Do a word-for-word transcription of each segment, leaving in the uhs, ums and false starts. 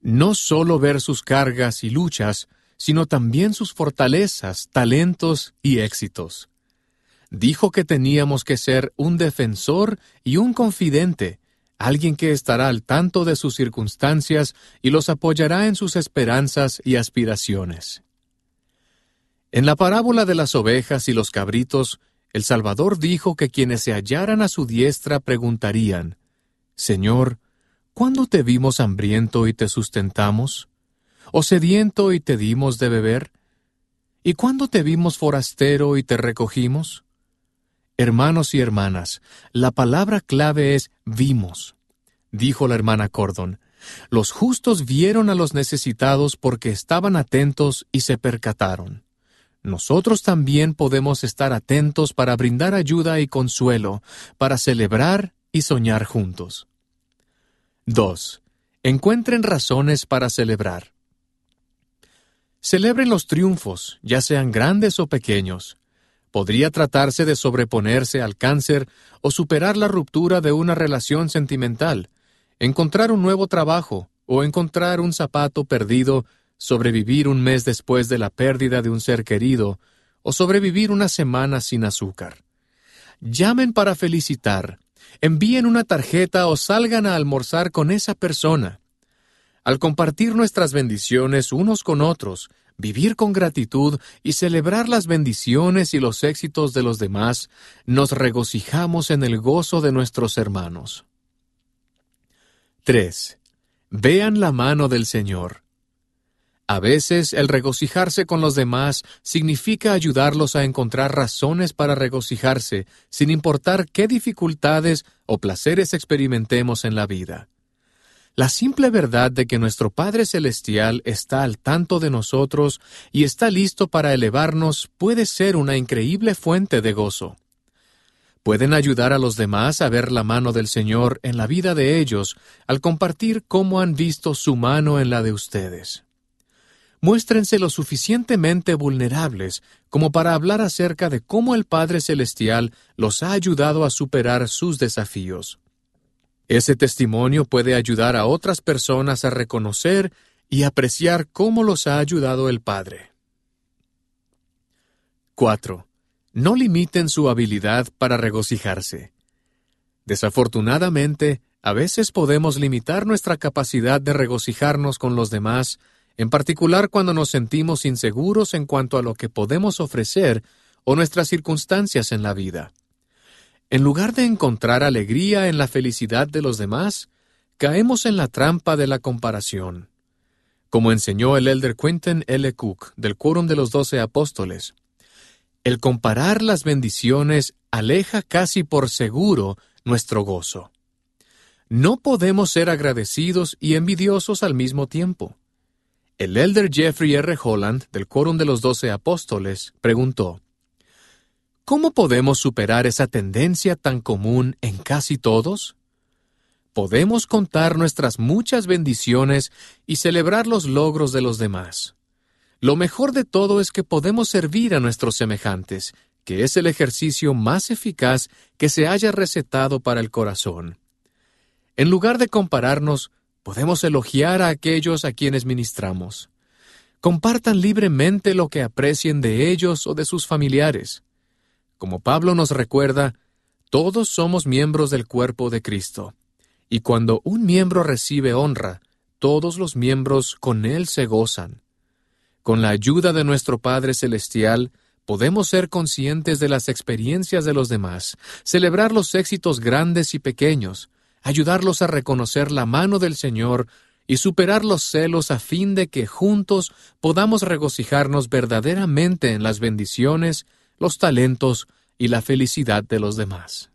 No solo ver sus cargas y luchas, sino también sus fortalezas, talentos y éxitos. Dijo que teníamos que ser un defensor y un confidente, alguien que estará al tanto de sus circunstancias y los apoyará en sus esperanzas y aspiraciones. En la parábola de las ovejas y los cabritos, el Salvador dijo que quienes se hallaran a su diestra preguntarían: «Señor, ¿cuándo te vimos hambriento y te sustentamos? ¿O sediento y te dimos de beber? ¿Y cuándo te vimos forastero y te recogimos?» Hermanos y hermanas, la palabra clave es vimos. Dijo la hermana Cordon: «Los justos vieron a los necesitados porque estaban atentos y se percataron». Nosotros también podemos estar atentos para brindar ayuda y consuelo, para celebrar y soñar juntos. dos. Encuentren razones para celebrar. Celebren los triunfos, ya sean grandes o pequeños. Podría tratarse de sobreponerse al cáncer o superar la ruptura de una relación sentimental, encontrar un nuevo trabajo o encontrar un zapato perdido, sobrevivir un mes después de la pérdida de un ser querido o sobrevivir una semana sin azúcar. Llamen para felicitar, envíen una tarjeta o salgan a almorzar con esa persona. Al compartir nuestras bendiciones unos con otros, vivir con gratitud y celebrar las bendiciones y los éxitos de los demás, nos regocijamos en el gozo de nuestros hermanos. tres. Vean la mano del Señor. A veces, el regocijarse con los demás significa ayudarlos a encontrar razones para regocijarse, sin importar qué dificultades o placeres experimentemos en la vida. La simple verdad de que nuestro Padre Celestial está al tanto de nosotros y está listo para elevarnos puede ser una increíble fuente de gozo. Pueden ayudar a los demás a ver la mano del Señor en la vida de ellos al compartir cómo han visto su mano en la de ustedes. Muéstrense lo suficientemente vulnerables como para hablar acerca de cómo el Padre Celestial los ha ayudado a superar sus desafíos. Ese testimonio puede ayudar a otras personas a reconocer y apreciar cómo los ha ayudado el Padre. cuatro. No limiten su habilidad para regocijarse. Desafortunadamente, a veces podemos limitar nuestra capacidad de regocijarnos con los demás, en particular cuando nos sentimos inseguros en cuanto a lo que podemos ofrecer o nuestras circunstancias en la vida. En lugar de encontrar alegría en la felicidad de los demás, caemos en la trampa de la comparación. Como enseñó el elder Quentin L. Cook del Quórum de los Doce Apóstoles, el comparar las bendiciones aleja casi por seguro nuestro gozo. No podemos ser agradecidos y envidiosos al mismo tiempo. El elder Jeffrey R. Holland, del Quórum de los Doce Apóstoles, preguntó: ¿cómo podemos superar esa tendencia tan común en casi todos? Podemos contar nuestras muchas bendiciones y celebrar los logros de los demás. Lo mejor de todo es que podemos servir a nuestros semejantes, que es el ejercicio más eficaz que se haya recetado para el corazón. En lugar de compararnos, podemos elogiar a aquellos a quienes ministramos. Compartan libremente lo que aprecien de ellos o de sus familiares. Como Pablo nos recuerda, todos somos miembros del cuerpo de Cristo, y cuando un miembro recibe honra, todos los miembros con él se gozan. Con la ayuda de nuestro Padre Celestial, podemos ser conscientes de las experiencias de los demás, celebrar los éxitos grandes y pequeños, ayudarlos a reconocer la mano del Señor y superar los celos a fin de que juntos podamos regocijarnos verdaderamente en las bendiciones, los talentos y la felicidad de los demás.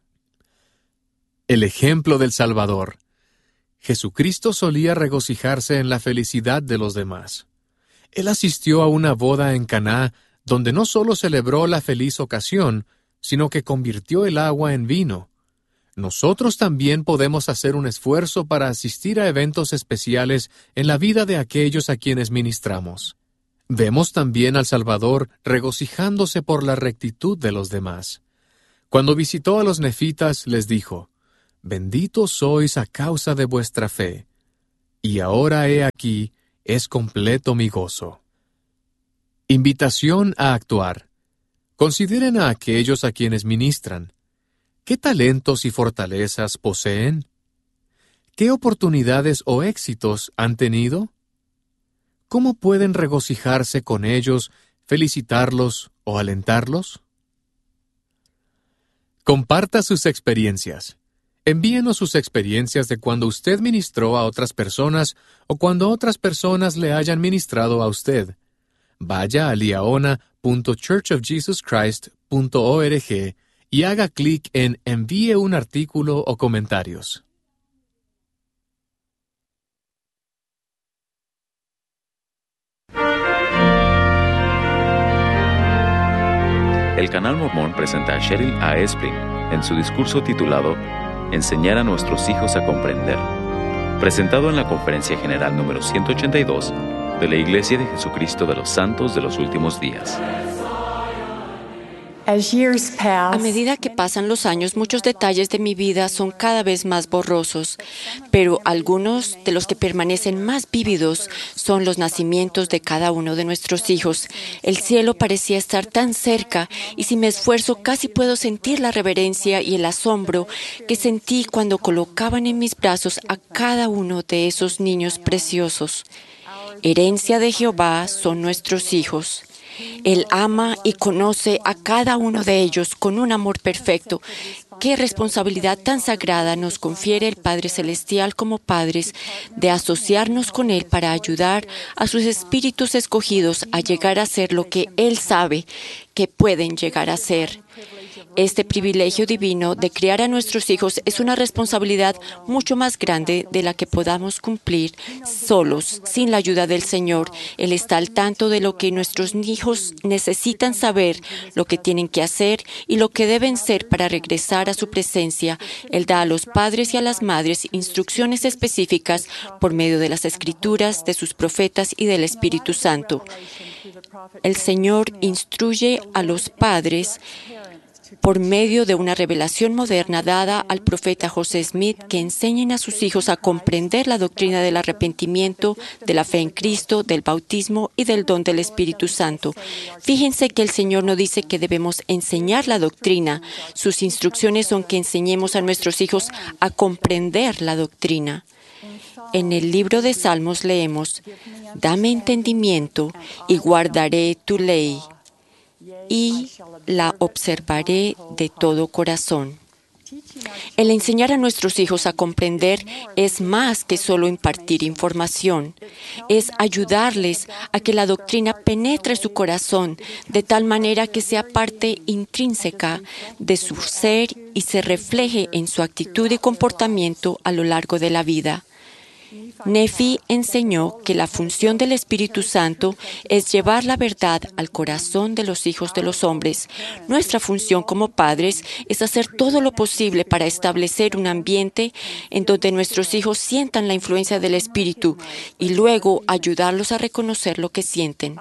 El ejemplo del Salvador. Jesucristo solía regocijarse en la felicidad de los demás. Él asistió a una boda en Caná, donde no solo celebró la feliz ocasión, sino que convirtió el agua en vino. Nosotros también podemos hacer un esfuerzo para asistir a eventos especiales en la vida de aquellos a quienes ministramos. Vemos también al Salvador regocijándose por la rectitud de los demás. Cuando visitó a los nefitas, les dijo: «Benditos sois a causa de vuestra fe». y ahora he aquí, es completo mi gozo. Invitación a actuar. Consideren a aquellos a quienes ministran. ¿Qué talentos y fortalezas poseen? ¿Qué oportunidades o éxitos han tenido? ¿Cómo pueden regocijarse con ellos, felicitarlos o alentarlos? Comparta sus experiencias. Envíenos sus experiencias de cuando usted ministró a otras personas o cuando otras personas le hayan ministrado a usted. Vaya a liaona punto church of jesus christ punto org y haga clic en Envíe un artículo o comentarios. El Canal Mormón presenta a Cheryl A. Espling en su discurso titulado Enseñar a nuestros hijos a comprender, presentado en la Conferencia General número ciento ochenta y dos de la Iglesia de Jesucristo de los Santos de los Últimos Días. A medida que pasan los años, muchos detalles de mi vida son cada vez más borrosos, pero algunos de los que permanecen más vívidos son los nacimientos de cada uno de nuestros hijos. El cielo parecía estar tan cerca y si me esfuerzo casi puedo sentir la reverencia y el asombro que sentí cuando colocaban en mis brazos a cada uno de esos niños preciosos. Herencia de Jehová son nuestros hijos. Él ama y conoce a cada uno de ellos con un amor perfecto. Qué responsabilidad tan sagrada nos confiere el Padre Celestial como padres de asociarnos con Él para ayudar a sus espíritus escogidos a llegar a ser lo que Él sabe que pueden llegar a ser. Este privilegio divino de criar a nuestros hijos es una responsabilidad mucho más grande de la que podamos cumplir solos, sin la ayuda del Señor. Él está al tanto de lo que nuestros hijos necesitan saber, lo que tienen que hacer y lo que deben ser para regresar a su presencia. Él da a los padres y a las madres instrucciones específicas por medio de las Escrituras, de sus profetas y del Espíritu Santo. El Señor instruye a los padres por medio de una revelación moderna dada al profeta José Smith que enseñen a sus hijos a comprender la doctrina del arrepentimiento, de la fe en Cristo, del bautismo y del don del Espíritu Santo. Fíjense que el Señor no dice que debemos enseñar la doctrina. Sus instrucciones son que enseñemos a nuestros hijos a comprender la doctrina. En el libro de Salmos leemos, «Dame entendimiento y guardaré tu ley, y la observaré de todo corazón». El enseñar a nuestros hijos a comprender es más que solo impartir información. Es ayudarles a que la doctrina penetre su corazón de tal manera que sea parte intrínseca de su ser y se refleje en su actitud y comportamiento a lo largo de la vida. Nefi enseñó que la función del Espíritu Santo es llevar la verdad al corazón de los hijos de los hombres. Nuestra función como padres es hacer todo lo posible para establecer un ambiente en donde nuestros hijos sientan la influencia del Espíritu y luego ayudarlos a reconocer lo que sienten.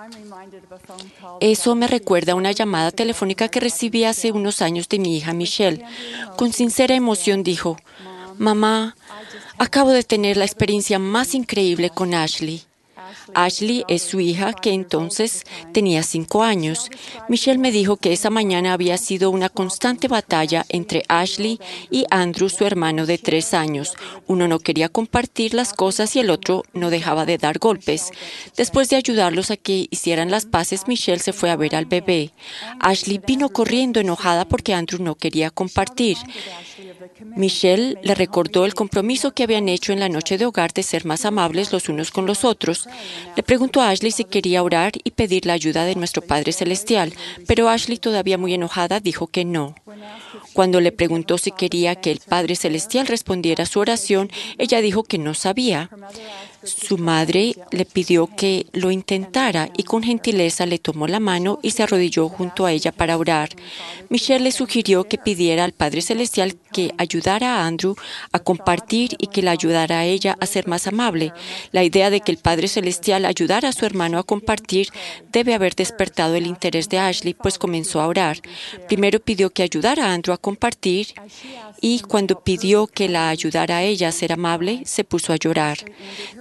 Eso me recuerda a una llamada telefónica que recibí hace unos años de mi hija Michelle. Con sincera emoción dijo, «Mamá, acabo de tener la experiencia más increíble con Ashley». Ashley es su hija, que entonces tenía cinco años. Michelle me dijo que esa mañana había sido una constante batalla entre Ashley y Andrew, su hermano de tres años. Uno no quería compartir las cosas y el otro no dejaba de dar golpes. Después de ayudarlos a que hicieran las paces, Michelle se fue a ver al bebé. Ashley vino corriendo enojada porque Andrew no quería compartir. Michelle le recordó el compromiso que habían hecho en la noche de hogar de ser más amables los unos con los otros. Le preguntó a Ashley si quería orar y pedir la ayuda de nuestro Padre Celestial, pero Ashley, todavía muy enojada, dijo que no. Cuando le preguntó si quería que el Padre Celestial respondiera a su oración, ella dijo que no sabía. Su madre le pidió que lo intentara y con gentileza le tomó la mano y se arrodilló junto a ella para orar. Michelle le sugirió que pidiera al Padre Celestial que ayudara a Andrew a compartir y que la ayudara a ella a ser más amable. La idea de que el Padre Celestial ayudara a su hermano a compartir debe haber despertado el interés de Ashley, pues comenzó a orar. Primero pidió que ayudara a Andrew a compartir y cuando pidió que la ayudara a ella a ser amable, se puso a llorar.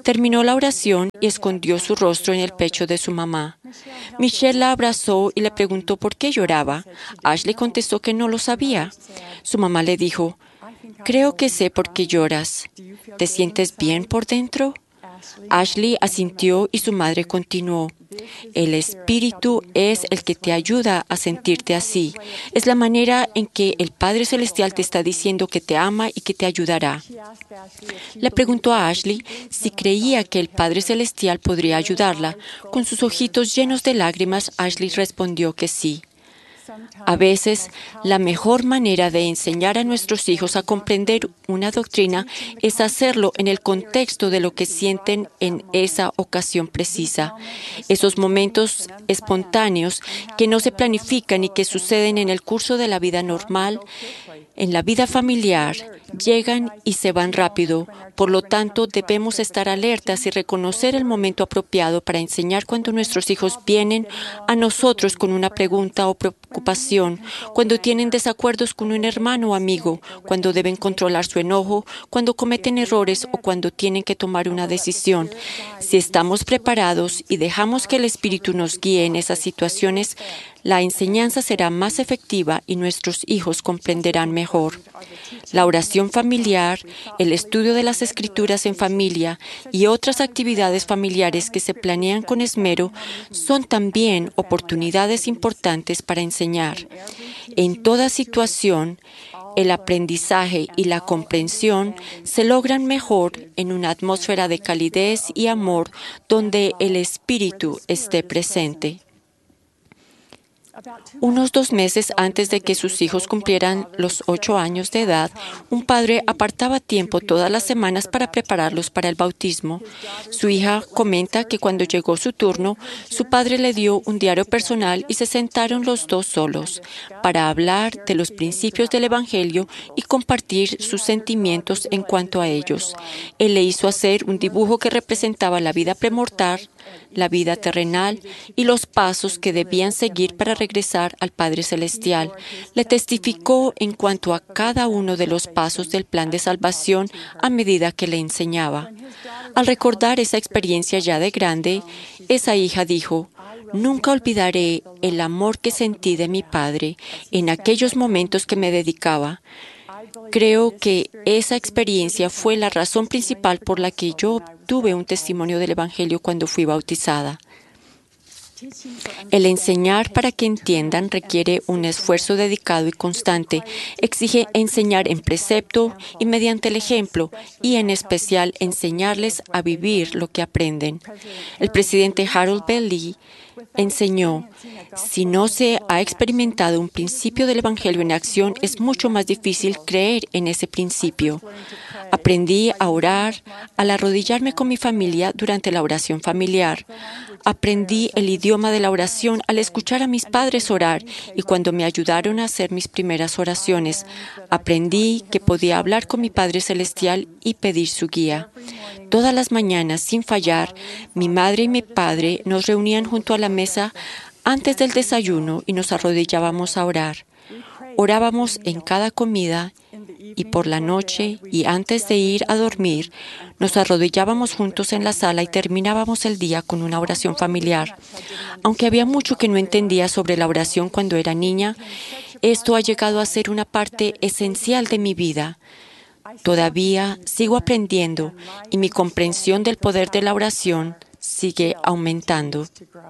Terminó la oración y escondió su rostro en el pecho de su mamá. Michelle la abrazó y le preguntó por qué lloraba. Ashley contestó que no lo sabía. Su mamá le dijo, «Creo que sé por qué lloras. ¿Te sientes bien por dentro?» Ashley asintió y su madre continuó. El Espíritu es el que te ayuda a sentirte así. Es la manera en que el Padre Celestial te está diciendo que te ama y que te ayudará. Le preguntó a Ashley si creía que el Padre Celestial podría ayudarla. Con sus ojitos llenos de lágrimas, Ashley respondió que sí. A veces, la mejor manera de enseñar a nuestros hijos a comprender una doctrina es hacerlo en el contexto de lo que sienten en esa ocasión precisa. Esos momentos espontáneos que no se planifican y que suceden en el curso de la vida normal, en la vida familiar, llegan y se van rápido. Por lo tanto, debemos estar alertas y reconocer el momento apropiado para enseñar cuando nuestros hijos vienen a nosotros con una pregunta o preocupación, cuando tienen desacuerdos con un hermano o amigo, cuando deben controlar su enojo, cuando cometen errores o cuando tienen que tomar una decisión. Si estamos preparados y dejamos que el Espíritu nos guíe en esas situaciones, la enseñanza será más efectiva y nuestros hijos comprenderán mejor. La oración familiar, el estudio de las Escrituras en familia y otras actividades familiares que se planean con esmero son también oportunidades importantes para enseñar. En toda situación, el aprendizaje y la comprensión se logran mejor en una atmósfera de calidez y amor donde el Espíritu esté presente. Unos dos meses antes de que sus hijos cumplieran los ocho años de edad, un padre apartaba tiempo todas las semanas para prepararlos para el bautismo. Su hija comenta que cuando llegó su turno, su padre le dio un diario personal y se sentaron los dos solos para hablar de los principios del Evangelio y compartir sus sentimientos en cuanto a ellos. Él le hizo hacer un dibujo que representaba la vida premortal, la vida terrenal y los pasos que debían seguir para regresar al Padre Celestial. Le testificó en cuanto a cada uno de los pasos del plan de salvación a medida que le enseñaba. Al recordar esa experiencia ya de grande, esa hija dijo, «Nunca olvidaré el amor que sentí de mi padre en aquellos momentos que me dedicaba. Creo que esa experiencia fue la razón principal por la que yo obtuve un testimonio del Evangelio cuando fui bautizada». El enseñar para que entiendan requiere un esfuerzo dedicado y constante. Exige enseñar en precepto y mediante el ejemplo, y en especial enseñarles a vivir lo que aprenden. El presidente Harold B. Lee enseñó, si no se ha experimentado un principio del Evangelio en acción, es mucho más difícil creer en ese principio. Aprendí a orar al arrodillarme con mi familia durante la oración familiar. Aprendí el idioma de la oración al escuchar a mis padres orar y cuando me ayudaron a hacer mis primeras oraciones. Aprendí que podía hablar con mi Padre Celestial y pedir su guía. Todas las mañanas, sin fallar, mi madre y mi padre nos reunían junto a la mesa antes del desayuno y nos arrodillábamos a orar. Orábamos en cada comida y por la noche y antes de ir a dormir, nos arrodillábamos juntos en la sala y terminábamos el día con una oración familiar. Aunque había mucho que no entendía sobre la oración cuando era niña, esto ha llegado a ser una parte esencial de mi vida. Todavía sigo aprendiendo y mi comprensión del poder de la oración sigue aumentando.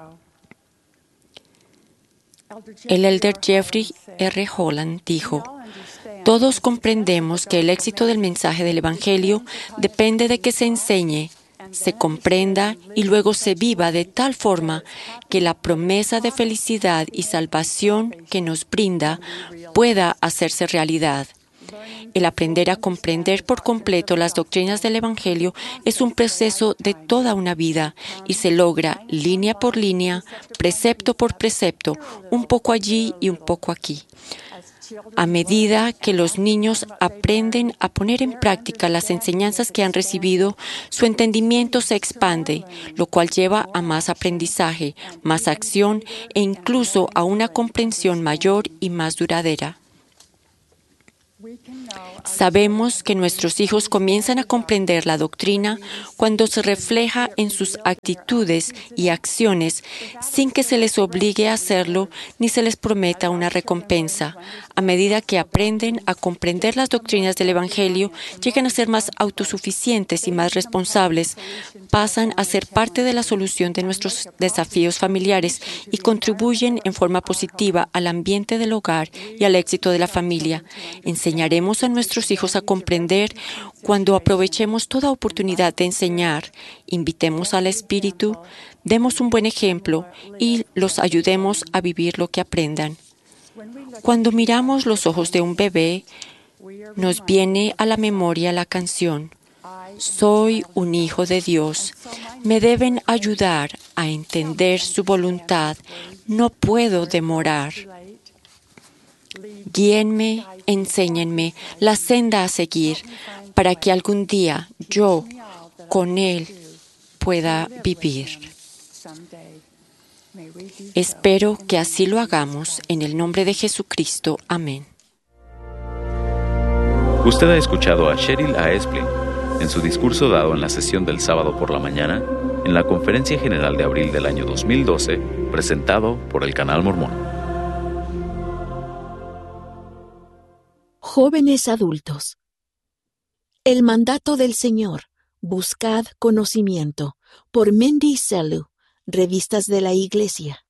El elder Jeffrey R. Holland dijo, «Todos comprendemos que el éxito del mensaje del Evangelio depende de que se enseñe, se comprenda y luego se viva de tal forma que la promesa de felicidad y salvación que nos brinda pueda hacerse realidad». El aprender a comprender por completo las doctrinas del Evangelio es un proceso de toda una vida y se logra línea por línea, precepto por precepto, un poco allí y un poco aquí. A medida que los niños aprenden a poner en práctica las enseñanzas que han recibido, su entendimiento se expande, lo cual lleva a más aprendizaje, más acción e incluso a una comprensión mayor y más duradera. Sabemos que nuestros hijos comienzan a comprender la doctrina cuando se refleja en sus actitudes y acciones sin que se les obligue a hacerlo ni se les prometa una recompensa. A medida que aprenden a comprender las doctrinas del Evangelio, llegan a ser más autosuficientes y más responsables, pasan a ser parte de la solución de nuestros desafíos familiares y contribuyen en forma positiva al ambiente del hogar y al éxito de la familia. Enseñaremos a nuestros hijos a comprender cuando aprovechemos toda oportunidad de enseñar, invitemos al Espíritu, demos un buen ejemplo y los ayudemos a vivir lo que aprendan. Cuando miramos los ojos de un bebé, nos viene a la memoria la canción: Soy un hijo de Dios. Me deben ayudar a entender su voluntad. No puedo demorar. Guíenme, enséñenme la senda a seguir para que algún día yo, con Él, pueda vivir. Espero que así lo hagamos en el nombre de Jesucristo. Amén. Usted ha escuchado a Cheryl A. Esplin en su discurso dado en la sesión del sábado por la mañana en la Conferencia General de abril del año dos mil doce, presentado por el Canal Mormón. Jóvenes adultos. El mandato del Señor. Buscad conocimiento. Por Mindy Selou, Revistas de la Iglesia.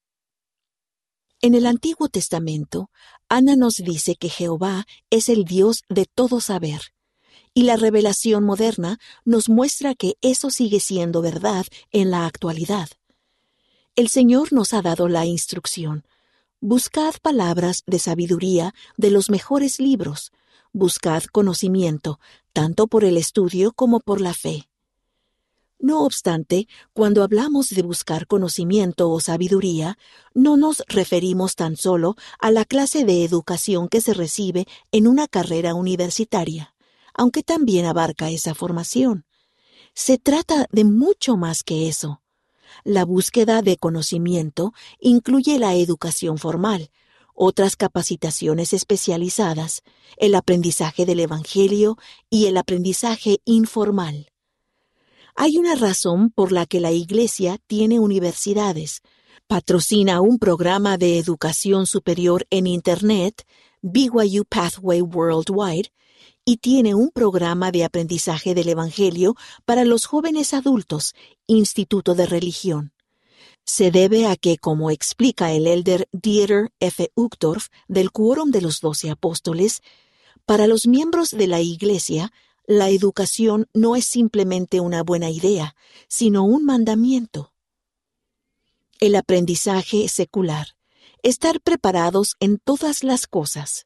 En el Antiguo Testamento, Ana nos dice que Jehová es el Dios de todo saber, y la revelación moderna nos muestra que eso sigue siendo verdad en la actualidad. El Señor nos ha dado la instrucción: buscad palabras de sabiduría de los mejores libros, buscad conocimiento, tanto por el estudio como por la fe. No obstante, cuando hablamos de buscar conocimiento o sabiduría, no nos referimos tan solo a la clase de educación que se recibe en una carrera universitaria, aunque también abarca esa formación. Se trata de mucho más que eso. La búsqueda de conocimiento incluye la educación formal, otras capacitaciones especializadas, el aprendizaje del Evangelio y el aprendizaje informal. Hay una razón por la que la Iglesia tiene universidades, patrocina un programa de educación superior en Internet, B Y U Pathway Worldwide, y tiene un programa de aprendizaje del Evangelio para los jóvenes adultos, Instituto de Religión. Se debe a que, como explica el elder Dieter F. Uchtdorf del Quórum de los Doce Apóstoles, para los miembros de la Iglesia, la educación no es simplemente una buena idea, sino un mandamiento. El aprendizaje secular. Estar preparados en todas las cosas.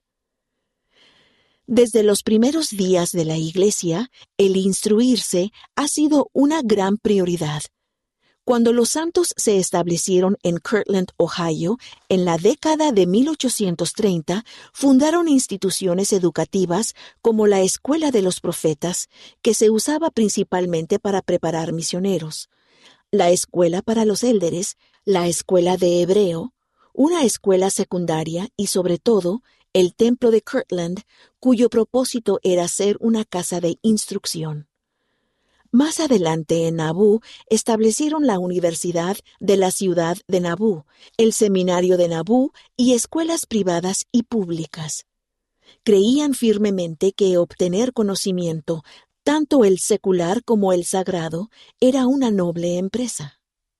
Desde los primeros días de la Iglesia, el instruirse ha sido una gran prioridad. Cuando los santos se establecieron en Kirtland, Ohio, en la década de mil ochocientos treinta, fundaron instituciones educativas como la Escuela de los Profetas, que se usaba principalmente para preparar misioneros, la Escuela para los Élderes, la Escuela de Hebreo, una escuela secundaria y, sobre todo, el Templo de Kirtland, cuyo propósito era ser una casa de instrucción. Más adelante en Nauvoo establecieron la Universidad de la ciudad de Nauvoo, el Seminario de Nauvoo y escuelas privadas y públicas. Creían firmemente que obtener conocimiento, tanto el secular como el sagrado, era una noble empresa.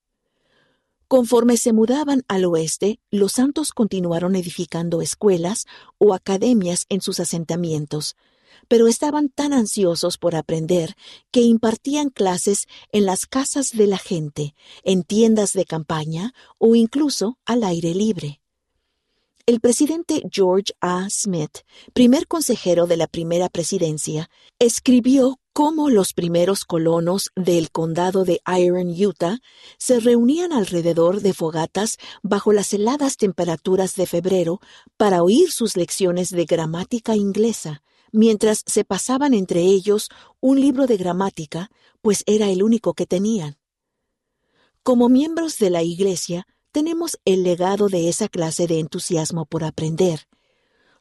Conforme se mudaban al oeste, los santos continuaron edificando escuelas o academias en sus asentamientos, pero estaban tan ansiosos por aprender que impartían clases en las casas de la gente, en tiendas de campaña o incluso al aire libre. El presidente George A. Smith, primer consejero de la primera presidencia, escribió cómo los primeros colonos del condado de Iron, Utah, se reunían alrededor de fogatas bajo las heladas temperaturas de febrero para oír sus lecciones de gramática inglesa, mientras se pasaban entre ellos un libro de gramática, pues era el único que tenían. Como miembros de la Iglesia, tenemos el legado de esa clase de entusiasmo por aprender.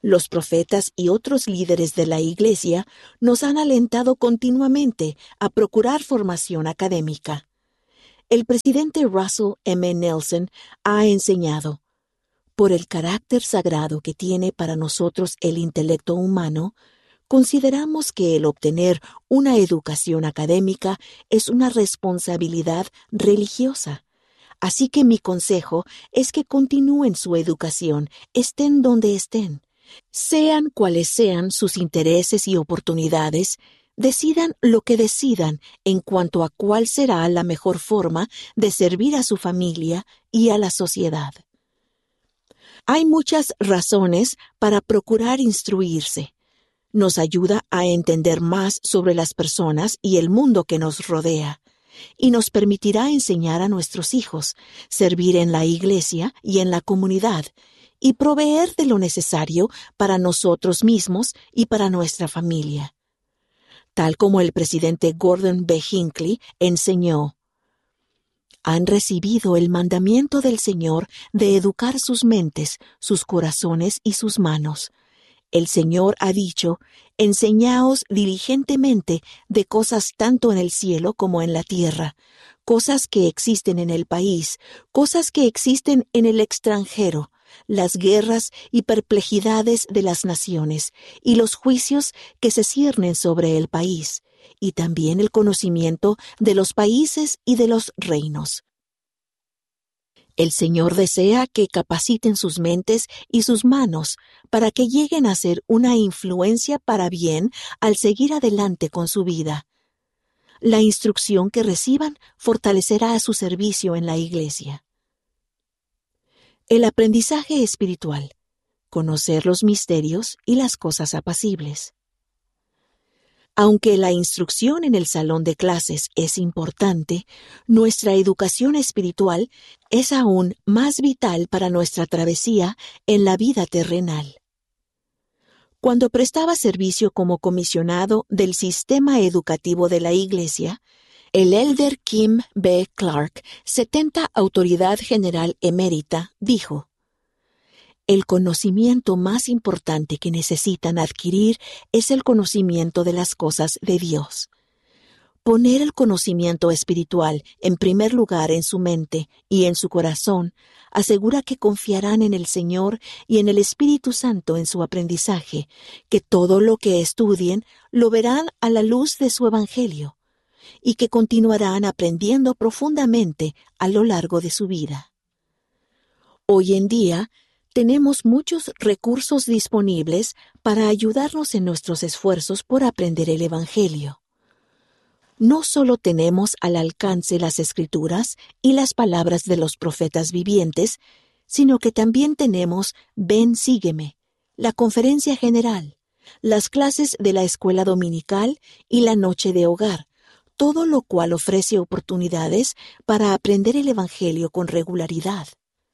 Los profetas y otros líderes de la Iglesia nos han alentado continuamente a procurar formación académica. El presidente Russell M. Nelson ha enseñado: por el carácter sagrado que tiene para nosotros el intelecto humano, consideramos que el obtener una educación académica es una responsabilidad religiosa. Así que mi consejo es que continúen su educación, estén donde estén. Sean cuales sean sus intereses y oportunidades, decidan lo que decidan en cuanto a cuál será la mejor forma de servir a su familia y a la sociedad. Hay muchas razones para procurar instruirse. Nos ayuda a entender más sobre las personas y el mundo que nos rodea, y nos permitirá enseñar a nuestros hijos, servir en la iglesia y en la comunidad, y proveer de lo necesario para nosotros mismos y para nuestra familia. Tal como el presidente Gordon B. Hinckley enseñó: han recibido el mandamiento del Señor de educar sus mentes, sus corazones y sus manos. El Señor ha dicho: enseñaos diligentemente de cosas tanto en el cielo como en la tierra, cosas que existen en el país, cosas que existen en el extranjero, las guerras y perplejidades de las naciones, y los juicios que se ciernen sobre el país, y también el conocimiento de los países y de los reinos. El Señor desea que capaciten sus mentes y sus manos para que lleguen a ser una influencia para bien al seguir adelante con su vida. La instrucción que reciban fortalecerá su servicio en la iglesia. El aprendizaje espiritual: conocer los misterios y las cosas apacibles. Aunque la instrucción en el salón de clases es importante, nuestra educación espiritual es aún más vital para nuestra travesía en la vida terrenal. Cuando prestaba servicio como comisionado del sistema educativo de la Iglesia, el elder Kim B. Clark, setenta Autoridad General Emérita, dijo: el conocimiento más importante que necesitan adquirir es el conocimiento de las cosas de Dios. Poner el conocimiento espiritual en primer lugar en su mente y en su corazón asegura que confiarán en el Señor y en el Espíritu Santo en su aprendizaje, que todo lo que estudien lo verán a la luz de su Evangelio, y que continuarán aprendiendo profundamente a lo largo de su vida. Hoy en día, tenemos muchos recursos disponibles para ayudarnos en nuestros esfuerzos por aprender el Evangelio. No solo tenemos al alcance las Escrituras y las palabras de los profetas vivientes, sino que también tenemos Ven, sígueme, la conferencia general, las clases de la escuela dominical y la noche de hogar, todo lo cual ofrece oportunidades para aprender el Evangelio con regularidad.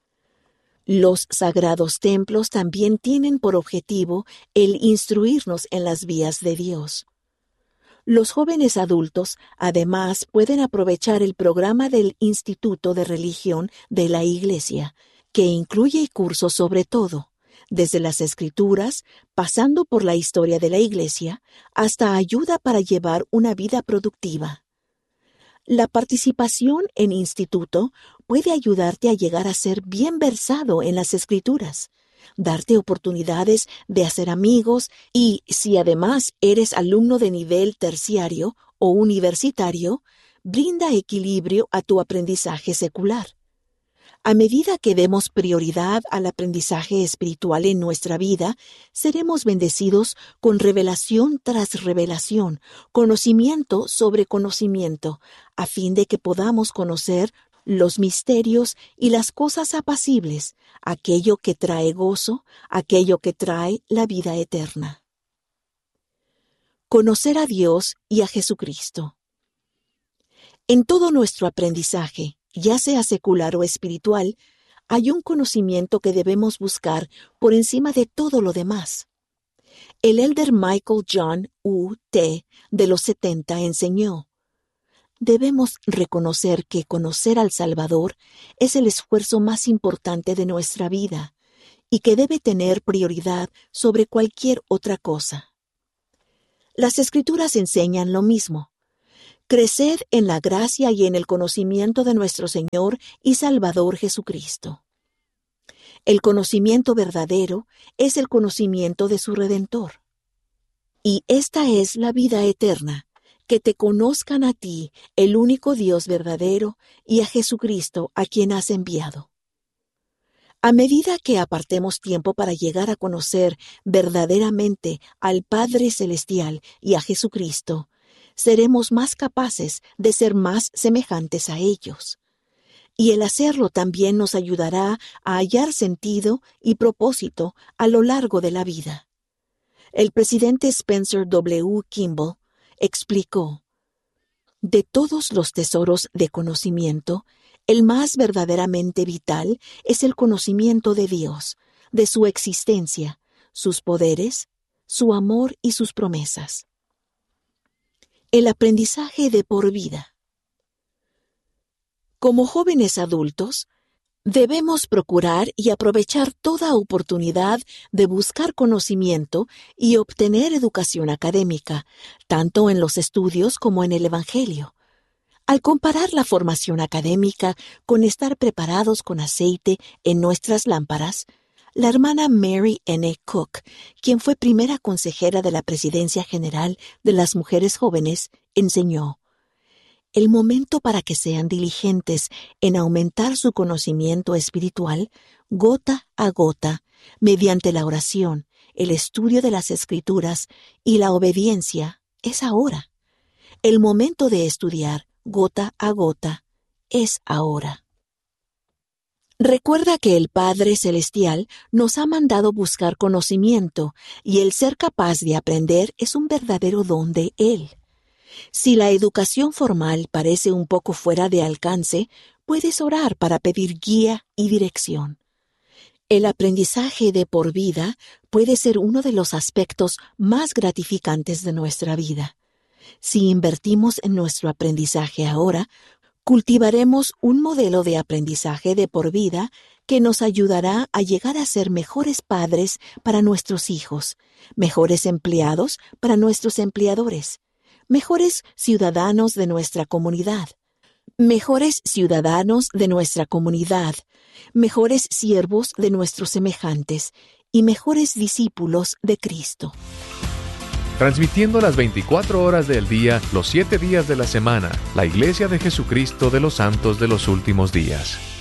Los sagrados templos también tienen por objetivo el instruirnos en las vías de Dios. Los jóvenes adultos, además, pueden aprovechar el programa del Instituto de Religión de la Iglesia, que incluye cursos sobre todo, desde las Escrituras, pasando por la historia de la Iglesia, hasta ayuda para llevar una vida productiva. La participación en instituto puede ayudarte a llegar a ser bien versado en las Escrituras, darte oportunidades de hacer amigos y, si además eres alumno de nivel terciario o universitario, brinda equilibrio a tu aprendizaje secular. A medida que demos prioridad al aprendizaje espiritual en nuestra vida, seremos bendecidos con revelación tras revelación, conocimiento sobre conocimiento, a fin de que podamos conocer los misterios y las cosas apacibles, aquello que trae gozo, aquello que trae la vida eterna. Conocer a Dios y a Jesucristo. En todo nuestro aprendizaje, ya sea secular o espiritual, hay un conocimiento que debemos buscar por encima de todo lo demás. El elder Michael John U. T. de los setenta enseñó: debemos reconocer que conocer al Salvador es el esfuerzo más importante de nuestra vida, y que debe tener prioridad sobre cualquier otra cosa. Las Escrituras enseñan lo mismo. Creced en la gracia y en el conocimiento de nuestro Señor y Salvador Jesucristo. El conocimiento verdadero es el conocimiento de su Redentor. Y esta es la vida eterna, que te conozcan a ti, el único Dios verdadero, y a Jesucristo, a quien has enviado. A medida que apartemos tiempo para llegar a conocer verdaderamente al Padre Celestial y a Jesucristo, seremos más capaces de ser más semejantes a ellos. Y el hacerlo también nos ayudará a hallar sentido y propósito a lo largo de la vida. El presidente Spencer W. Kimball explicó: de todos los tesoros de conocimiento, el más verdaderamente vital es el conocimiento de Dios, de su existencia, sus poderes, su amor y sus promesas. El aprendizaje de por vida. Como jóvenes adultos, debemos procurar y aprovechar toda oportunidad de buscar conocimiento y obtener educación académica, tanto en los estudios como en el Evangelio. Al comparar la formación académica con estar preparados con aceite en nuestras lámparas, la hermana Mary N. Cook, quien fue primera consejera de la Presidencia General de las Mujeres Jóvenes, enseñó: el momento para que sean diligentes en aumentar su conocimiento espiritual, gota a gota, mediante la oración, el estudio de las Escrituras y la obediencia, es ahora. El momento de estudiar, gota a gota, es ahora. Recuerda que el Padre Celestial nos ha mandado buscar conocimiento, y el ser capaz de aprender es un verdadero don de Él. Si la educación formal parece un poco fuera de alcance, puedes orar para pedir guía y dirección. El aprendizaje de por vida puede ser uno de los aspectos más gratificantes de nuestra vida. Si invertimos en nuestro aprendizaje ahora, cultivaremos un modelo de aprendizaje de por vida que nos ayudará a llegar a ser mejores padres para nuestros hijos, mejores empleados para nuestros empleadores, mejores ciudadanos de nuestra comunidad, mejores ciudadanos de nuestra comunidad, mejores siervos de nuestros semejantes y mejores discípulos de Cristo. Transmitiendo las veinticuatro horas del día, los siete días de la semana, la Iglesia de Jesucristo de los Santos de los Últimos Días.